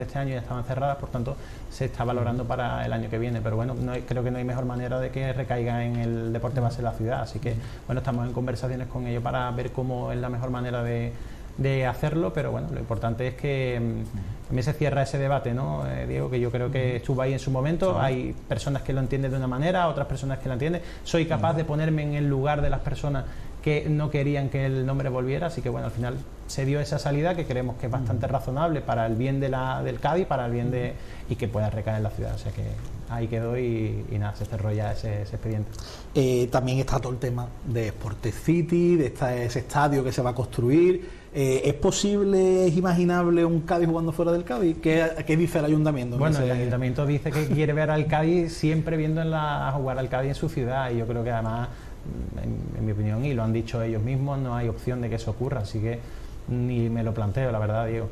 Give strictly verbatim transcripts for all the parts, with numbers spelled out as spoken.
este año ya estaban cerradas, por tanto se está valorando para el año que viene, pero bueno, no hay, creo que no hay mejor manera de que recaiga en el deporte base de la ciudad, así que bueno, estamos en conversaciones con ellos para ver cómo es la mejor manera de, de hacerlo, pero bueno, lo importante es que mm, también se cierra ese debate, ¿no, eh, Diego? Que yo creo que estuvo ahí en su momento, sí. Hay personas que lo entienden de una manera, otras personas que lo entienden, soy capaz de ponerme en el lugar de las personas que no querían que el nombre volviera, así que bueno, al final se dio esa salida que creemos que es bastante razonable para el bien de la, del Cádiz, para el bien de y que pueda recaer en la ciudad, o sea que ahí quedó y, y nada, se cerró ya ese, ese expediente. Eh, también está todo el tema de Sport City, de esta, ese estadio que se va a construir. Eh, ¿Es posible, es imaginable un Cádiz jugando fuera del Cádiz? ¿Qué, qué dice el ayuntamiento? Bueno, ese... el ayuntamiento dice que quiere ver al Cádiz siempre viendo en la, a jugar al Cádiz en su ciudad, y yo creo que además, en, en mi opinión, y lo han dicho ellos mismos, no hay opción de que eso ocurra, así que ni me lo planteo, la verdad, Diego.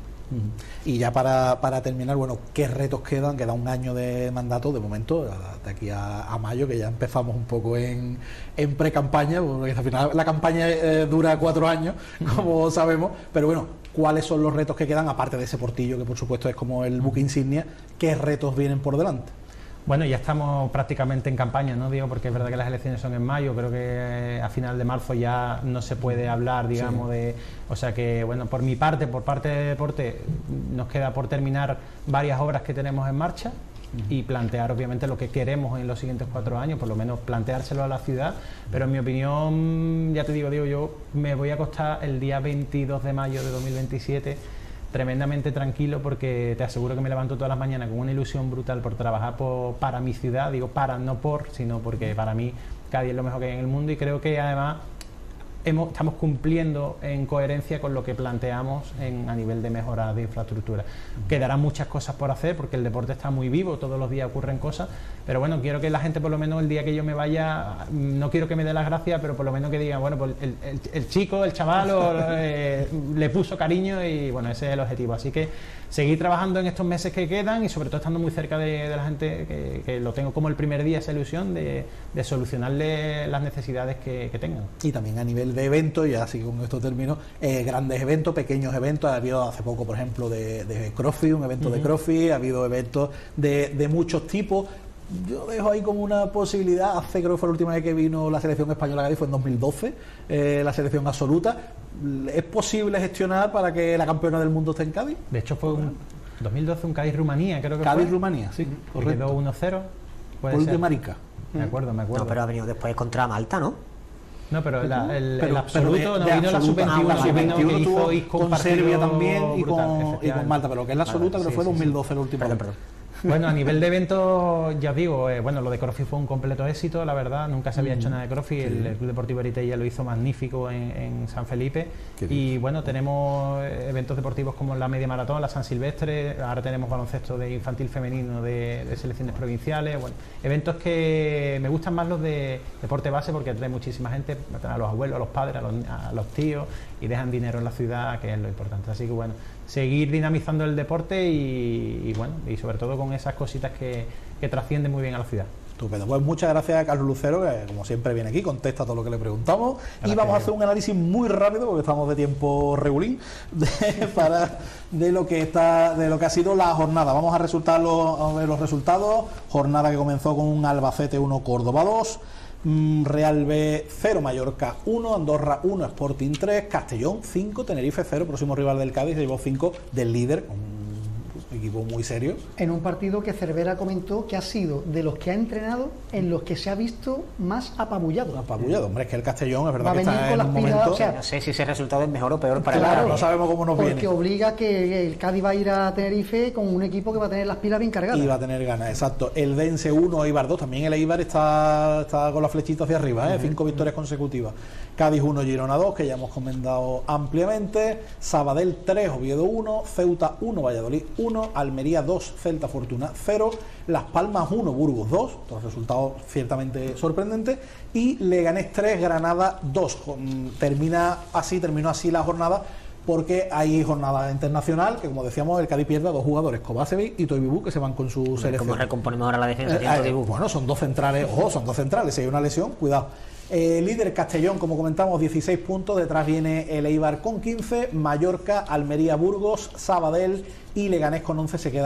Y ya para, para terminar, bueno, ¿qué retos quedan? Queda un año de mandato de momento, de aquí a, a mayo, que ya empezamos un poco en, en pre-campaña, porque al final la campaña eh, dura cuatro años, como sabemos, pero bueno, ¿cuáles son los retos que quedan, aparte de ese portillo, que por supuesto es como el buque insignia? ¿Qué retos vienen por delante? Bueno, ya estamos prácticamente en campaña, ¿no, Diego? Porque es verdad que las elecciones son en mayo, creo que a final de marzo ya no se puede hablar, digamos, sí. de... O sea que, bueno, por mi parte, por parte de deporte, nos queda por terminar varias obras que tenemos en marcha uh-huh. y plantear, obviamente, lo que queremos en los siguientes cuatro años, por lo menos planteárselo a la ciudad, pero en mi opinión, ya te digo, Diego, yo me voy a acostar el día veintidós de mayo de dos mil veintisiete tremendamente tranquilo, porque te aseguro que me levanto todas las mañanas con una ilusión brutal por trabajar por, para mi ciudad, digo para, no por, sino porque para mí Cádiz es lo mejor que hay en el mundo, y creo que además hemos, estamos cumpliendo en coherencia con lo que planteamos en, a nivel de mejora de infraestructura. Quedarán muchas cosas por hacer porque el deporte está muy vivo, todos los días ocurren cosas, pero bueno, quiero que la gente, por lo menos el día que yo me vaya, no quiero que me dé las gracias, pero por lo menos que digan, bueno, pues el, el, el chico, el chaval o, eh, le puso cariño, y bueno, ese es el objetivo, así que seguir trabajando en estos meses que quedan y sobre todo estando muy cerca de, de la gente, que, que lo tengo como el primer día, esa ilusión de, de solucionarle las necesidades que, que tengan. Y también a nivel de eventos, y así con esto termino, eh, grandes eventos, pequeños eventos, ha habido hace poco, por ejemplo, de, de CrossFit, un evento uh-huh. de CrossFit, ha habido eventos de, de muchos tipos. Yo dejo ahí como una posibilidad, hace creo que fue la última vez que vino la selección española a Cádiz, fue en dos mil doce, eh, la selección absoluta. ¿Es posible gestionar para que la campeona del mundo esté en Cádiz? De hecho fue un dos mil doce un Cádiz-Rumanía, creo que Cádiz, fue. Rumanía, sí, uh-huh. correcto. Quedó uno cero. Gol de Marica. Me acuerdo, me acuerdo. No, pero ha venido después contra Malta, ¿no? No, pero la, el, pero, el absoluto pero de, no de vino la sub veintiuno, ah, sub veintiuno que tuvo hizo con Serbia también y con, brutal, y con Malta, pero que es la absoluta, vale, pero sí, fue sí, dos mil doce sí. la última. Perdón, perdón. Bueno, a nivel de eventos, ya os digo, eh, bueno, lo de CrossFit fue un completo éxito, la verdad, nunca se había mm-hmm. hecho nada de CrossFit, sí. el, el Club Deportivo Eritella lo hizo magnífico en, en San Felipe, y bueno, tenemos eventos deportivos como la media maratón, la San Silvestre, ahora tenemos baloncesto de infantil femenino de, de selecciones provinciales, bueno, eventos que me gustan más los de deporte base porque atrae muchísima gente, a los abuelos, a los padres, a los, a los tíos, y dejan dinero en la ciudad, que es lo importante, así que bueno, seguir dinamizando el deporte y, y bueno, y sobre todo con esas cositas que, que trascienden muy bien a la ciudad. Estupendo. Pues muchas gracias a Carlos Lucero, que como siempre viene aquí, contesta todo lo que le preguntamos. Gracias, y vamos a hacer un análisis muy rápido, porque estamos de tiempo regulín, de, para, de lo que está, de lo que ha sido la jornada. Vamos a, resultar los, a ver los resultados. Jornada que comenzó con un Albacete uno, Córdoba dos. Real B cero, Mallorca uno, Andorra uno, Sporting tres, Castellón cinco, Tenerife cero, próximo rival del Cádiz, se llevó cinco del líder, un equipo muy serio. En un partido que Cervera comentó que ha sido de los que ha entrenado en los que se ha visto más apabullado. Apabullado, hombre, es que el Castellón es verdad que está en un pilas, momento... o sea, no sé si ese resultado es mejor o peor para claro, el Cádiz. No sabemos cómo nos porque viene. Porque obliga que el Cádiz va a ir a Tenerife con un equipo que va a tener las pilas bien cargadas. Y va a tener ganas, exacto. El Dense uno, Eibar dos, también el Eibar está, está con la flechita hacia arriba, ¿eh? Uh-huh. Cinco victorias consecutivas. Cádiz uno, Girona dos, que ya hemos comentado ampliamente. Sabadell tres, Oviedo uno, Ceuta uno, Valladolid uno, Almería dos, Celta Fortuna cero, Las Palmas uno, Burgos dos, todos resultados ciertamente sorprendentes, y Leganés tres, Granada dos. Termina así, terminó así la jornada, porque hay jornada internacional, que como decíamos, el Cádiz pierde a dos jugadores, Kovacevic y Toibibú, que se van con su selección. ¿Cómo recomponemos ahora la defensa? Eh, eh, bueno, son dos centrales, ojo, son dos centrales, si hay una lesión, cuidado. Eh, líder Castellón, como comentamos, dieciséis puntos, detrás viene el Eibar con quince, Mallorca, Almería, Burgos, Sabadell y Leganés con once se queda